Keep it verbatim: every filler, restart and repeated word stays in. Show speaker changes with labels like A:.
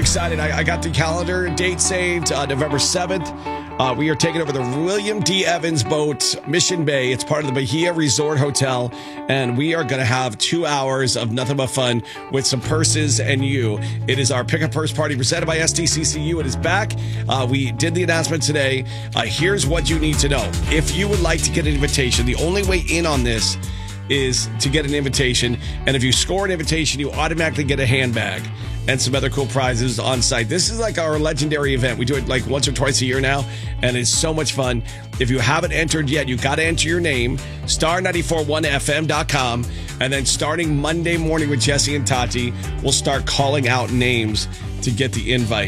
A: excited. I, I got the calendar date saved, uh, November seventh. Uh, we are taking over the William D. Evans boat, Mission Bay. It's part of the Bahia Resort Hotel, and we are going to have two hours of nothing but fun with some purses and you. It is our Pick a Purse Party presented by S D C C U. It is back. Uh, we did the announcement today. Uh, here's what you need to know. If you would like to get an invitation, the only way in on this is to get an invitation, and if you score an invitation, you automatically get a handbag and some other cool prizes on site. This is like our legendary event. We do it like once or twice a year now, and it's so much fun. If you haven't entered yet, you got to enter your name, star nine four one F M dot com, and then starting Monday morning with Jesse and Tati, we'll start calling out names to get the invite.